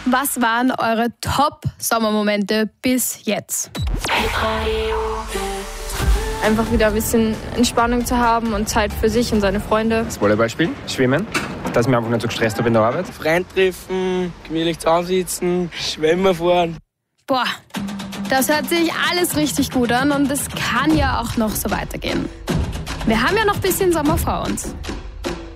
Was waren eure Top-Sommermomente bis jetzt? Einfach wieder ein bisschen Entspannung zu haben und Zeit für sich und seine Freunde. Das Volleyball spielen, schwimmen, dass ich mich einfach nicht so gestresst habe in der Arbeit. Freunde treffen, gemütlich zusammensitzen, schwimmen fahren. Boah, das hört sich alles richtig gut an und es kann ja auch noch so weitergehen. Wir haben ja noch ein bisschen Sommer vor uns.